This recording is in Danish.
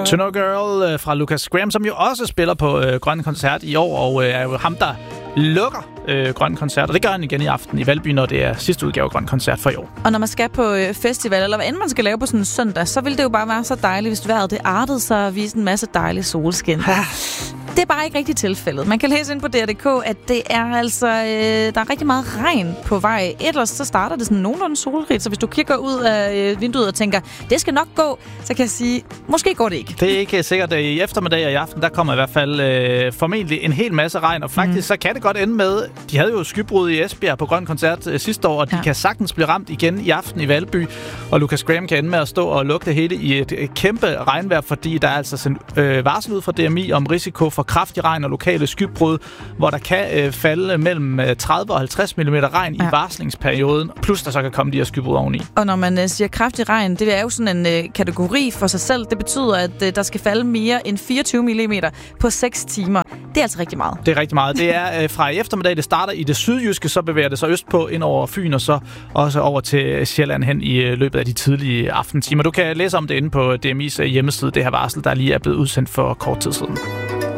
Tunnel Girl fra Lucas Graham, som jo også spiller på Grøn Koncert i år, og er jo ham, der lukker Grøn Koncert, og det gør han igen i aften i Valby, når det er sidste udgave af Grøn Koncert for i år. Og når man skal på festival, eller hvad end man skal lave på sådan en søndag, så vil det jo bare være så dejligt, hvis vejret det artede sig og vise en masse dejlige solskin. Det er bare ikke rigtig tilfældet. Man kan læse ind på DR.dk, at det er altså der er rigtig meget regn på vej. Ellers så starter det sådan nogenlunde solrigt, så hvis du kigger ud af vinduet og tænker, det skal nok gå, så kan jeg sige, måske går det ikke. Det er ikke sikkert. I eftermiddag og i aften, der kommer i hvert fald formentlig en hel masse regn, og faktisk så kan det godt ende med, de havde jo skybrud i Esbjerg på Grøn Koncert sidste år, og de kan sagtens blive ramt igen i aften i Valby, og Lucas Graham kan ende med at stå og lukke det hele i et kæmpe regnvejr, fordi der er altså sendt varsel ud fra DMI om risiko for kraftig regn og lokale skybrud, hvor der kan falde mellem 30 og 50 mm regn i varslingsperioden, plus der så kan komme de her skybrud oveni. Og når man siger kraftig regn, det er jo sådan en kategori for sig selv. Det betyder, at der skal falde mere end 24 mm på 6 timer. Det er altså rigtig meget. Det er rigtig meget. Det er fra i eftermiddag, det starter i det sydjyske, så bevæger det sig østpå ind over Fyn, og så også over til Sjælland hen i løbet af de tidlige aftentimer. Du kan læse om det inde på DMI's hjemmeside, det her varsel, der lige er blevet udsendt for kort tid siden.